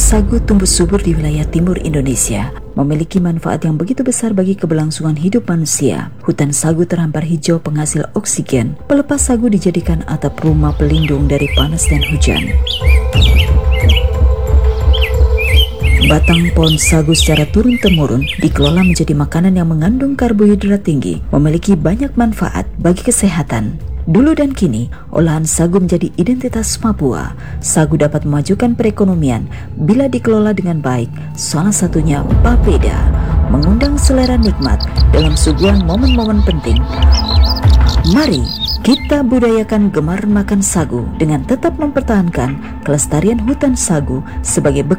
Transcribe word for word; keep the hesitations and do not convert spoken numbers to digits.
Sagu tumbuh subur di wilayah timur Indonesia, memiliki manfaat yang begitu besar bagi keberlangsungan hidup manusia. Hutan sagu terhampar hijau penghasil oksigen. Pelepas sagu dijadikan atap rumah pelindung dari panas dan hujan. Batang pohon sagu secara turun-temurun dikelola menjadi makanan yang mengandung karbohidrat tinggi, memiliki banyak manfaat bagi kesehatan. Dulu dan kini, olahan sagu menjadi identitas Papua. Sagu dapat memajukan perekonomian bila dikelola dengan baik, salah satunya papeda, mengundang selera nikmat dalam suguhan momen-momen penting. Mari kita budayakan gemar makan sagu dengan tetap mempertahankan kelestarian hutan sagu sebagai